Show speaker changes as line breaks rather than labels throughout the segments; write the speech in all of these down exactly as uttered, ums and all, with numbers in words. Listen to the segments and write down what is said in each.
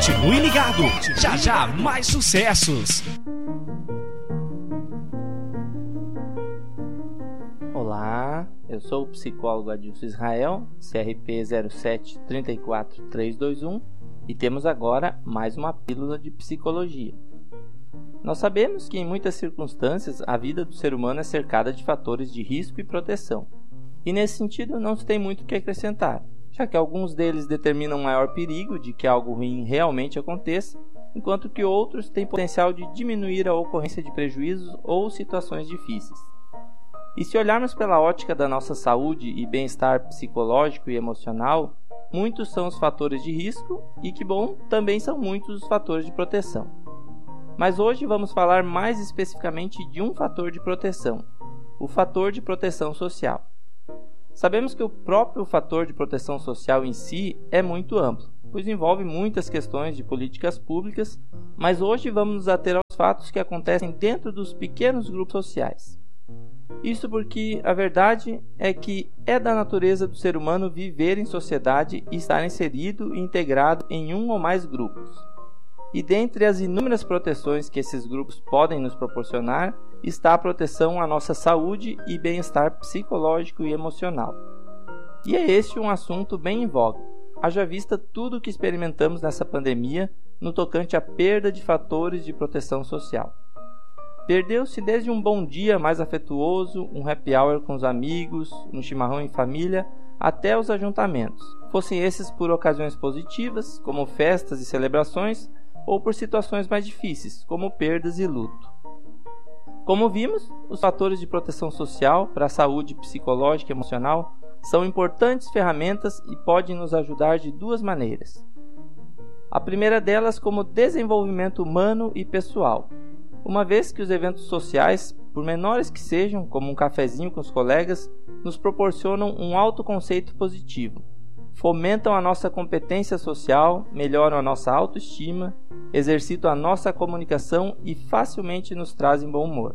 Continue ligado, já já mais sucessos.
Olá, eu sou o psicólogo Adilson Israel, C R P zero sete três quatro três dois um, e temos agora mais uma pílula de psicologia. Nós sabemos que em muitas circunstâncias a vida do ser humano é cercada de fatores de risco e proteção. E nesse sentido não se tem muito o que acrescentar, já que alguns deles determinam maior perigo de que algo ruim realmente aconteça, enquanto que outros têm potencial de diminuir a ocorrência de prejuízos ou situações difíceis. E se olharmos pela ótica da nossa saúde e bem-estar psicológico e emocional, muitos são os fatores de risco e, que bom, também são muitos os fatores de proteção. Mas hoje vamos falar mais especificamente de um fator de proteção, o fator de proteção social. Sabemos que o próprio fator de proteção social em si é muito amplo, pois envolve muitas questões de políticas públicas, mas hoje vamos nos ater aos fatos que acontecem dentro dos pequenos grupos sociais. Isso porque a verdade é que é da natureza do ser humano viver em sociedade e estar inserido e integrado em um ou mais grupos. E dentre as inúmeras proteções que esses grupos podem nos proporcionar, está a proteção à nossa saúde e bem-estar psicológico e emocional. E é este um assunto bem em voga, haja vista tudo o que experimentamos nessa pandemia no tocante à perda de fatores de proteção social. Perdeu-se desde um bom dia mais afetuoso, um happy hour com os amigos, um chimarrão em família, até os ajuntamentos, fossem esses por ocasiões positivas, como festas e celebrações, ou por situações mais difíceis, como perdas e luto. Como vimos, os fatores de proteção social para a saúde psicológica e emocional são importantes ferramentas e podem nos ajudar de duas maneiras. A primeira delas como desenvolvimento humano e pessoal, uma vez que os eventos sociais, por menores que sejam, como um cafezinho com os colegas, nos proporcionam um autoconceito positivo, fomentam a nossa competência social, melhoram a nossa autoestima, exercitam a nossa comunicação e facilmente nos trazem bom humor.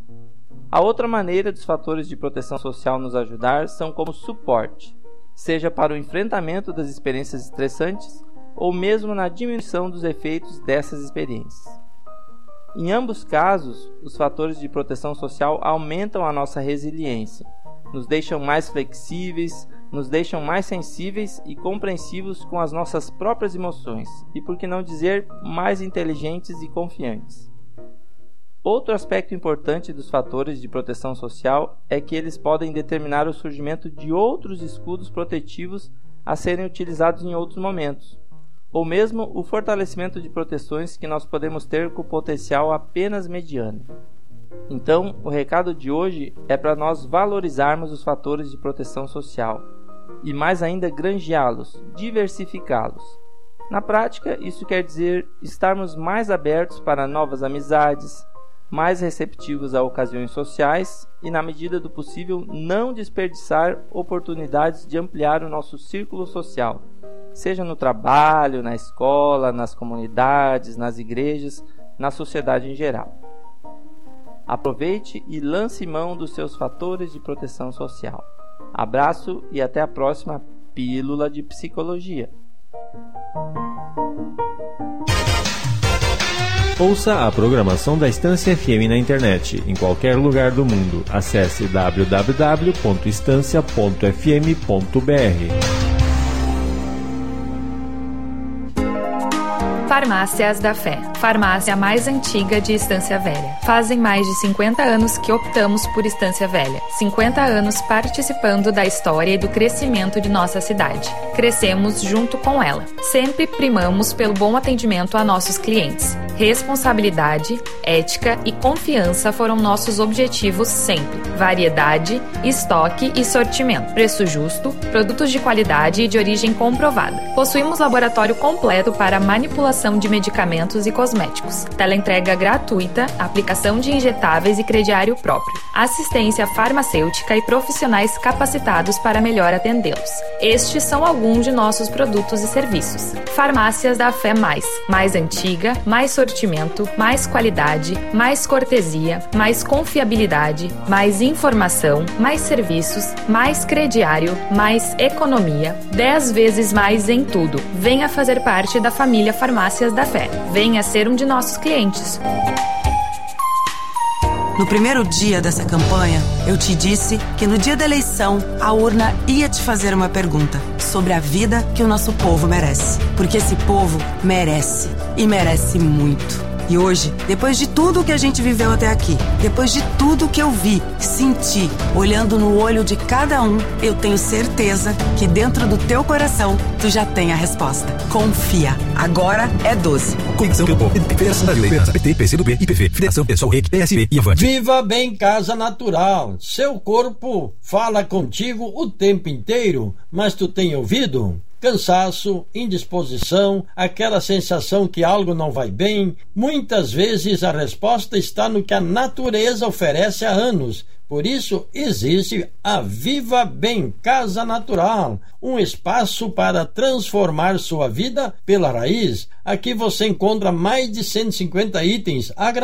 A outra maneira dos fatores de proteção social nos ajudar são como suporte, seja para o enfrentamento das experiências estressantes ou mesmo na diminuição dos efeitos dessas experiências. Em ambos casos, os fatores de proteção social aumentam a nossa resiliência, nos deixam mais flexíveis, nos deixam mais sensíveis e compreensivos com as nossas próprias emoções e, por que não dizer, mais inteligentes e confiantes. Outro aspecto importante dos fatores de proteção social é que eles podem determinar o surgimento de outros escudos protetivos a serem utilizados em outros momentos, ou mesmo o fortalecimento de proteções que nós podemos ter com potencial apenas mediano. Então, o recado de hoje é para nós valorizarmos os fatores de proteção social e mais ainda granjeá-los, diversificá-los. Na prática, isso quer dizer estarmos mais abertos para novas amizades, mais receptivos a ocasiões sociais e, na medida do possível, não desperdiçar oportunidades de ampliar o nosso círculo social, seja no trabalho, na escola, nas comunidades, nas igrejas, na sociedade em geral. Aproveite e lance mão dos seus fatores de proteção social. Abraço e até a próxima Pílula de Psicologia.
Ouça a programação da Estância F M na internet, em qualquer lugar do mundo. Acesse w w w ponto estância ponto f m ponto b r.
Farmácias da Fé, farmácia mais antiga de Estância Velha. Fazem mais de cinquenta anos que optamos por Estância Velha. cinquenta anos participando da história e do crescimento de nossa cidade. Crescemos junto com ela. Sempre primamos pelo bom atendimento a nossos clientes. Responsabilidade, ética e confiança foram nossos objetivos sempre. Variedade, estoque e sortimento. Preço justo, produtos de qualidade e de origem comprovada. Possuímos laboratório completo para manipulação de medicamentos e cosméticos. Teleentrega gratuita, aplicação de injetáveis e crediário próprio. Assistência farmacêutica e profissionais capacitados para melhor atendê-los. Estes são alguns de nossos produtos e serviços. Farmácias da Fé Mais. Mais antiga, mais sortida sortimento, mais qualidade, mais cortesia, mais confiabilidade, mais informação, mais serviços, mais crediário, mais economia, dez vezes mais em tudo. Venha fazer parte da família Farmácias da Fé. Venha ser um de nossos clientes.
No primeiro dia dessa campanha, eu te disse que no dia da eleição, a urna ia te fazer uma pergunta sobre a vida que o nosso povo merece. Porque esse povo merece, e merece muito. E hoje, depois de tudo que a gente viveu até aqui, depois de tudo que eu vi, senti, olhando no olho de cada um, eu tenho certeza que dentro do teu coração, tu já tem a resposta. Confia. Agora é doze.
Conexão Campo, Federação Brasileira, P T, P C do B, I P V, Federação Pessoal Rede, P S B e Avante.
Viva Bem Casa Natural. Seu corpo fala contigo o tempo inteiro, mas tu tem ouvido? Cansaço, indisposição, aquela sensação que algo não vai bem. Muitas vezes a resposta está no que a natureza oferece há anos. Por isso existe a Viva Bem Casa Natural, um espaço para transformar sua vida pela raiz. Aqui você encontra mais de cento e cinquenta itens agradáveis